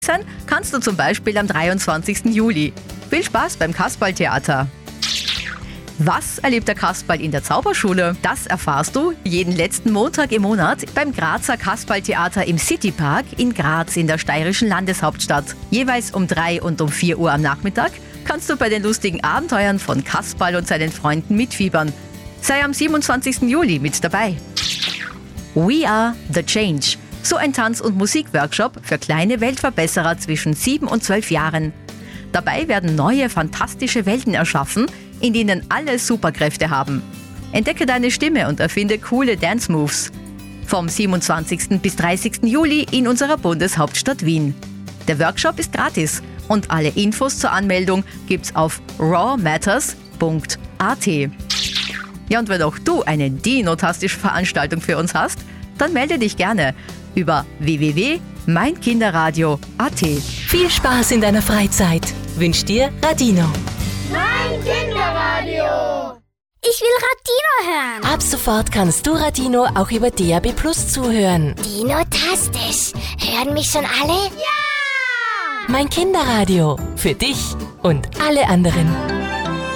sein kannst du zum Beispiel am 23. Juli. Viel Spaß beim Kasperltheater! Was erlebt der Kasperl in der Zauberschule? Das erfahrst du jeden letzten Montag im Monat beim Grazer Kasperltheater im Citypark in Graz in der steirischen Landeshauptstadt. Jeweils um 3 und um 4 Uhr am Nachmittag kannst du bei den lustigen Abenteuern von Kasperl und seinen Freunden mitfiebern. Sei am 27. Juli mit dabei. We Are The Change. So ein Tanz- und Musikworkshop für kleine Weltverbesserer zwischen 7 und 12 Jahren. Dabei werden neue, fantastische Welten erschaffen, in denen alle Superkräfte haben. Entdecke deine Stimme und erfinde coole Dance-Moves. Vom 27. bis 30. Juli in unserer Bundeshauptstadt Wien. Der Workshop ist gratis und alle Infos zur Anmeldung gibt's auf rawmatters.at. Ja, und wenn auch du eine dinotastische Veranstaltung für uns hast, dann melde dich gerne über www.meinkinderradio.at. Viel Spaß in deiner Freizeit wünscht dir Radino. Mein Kinderradio. Ich will Radino hören. Ab sofort kannst du Radino auch über DAB+ zuhören. Dinotastisch. Hören mich schon alle? Ja! Mein Kinderradio. Für dich und alle anderen.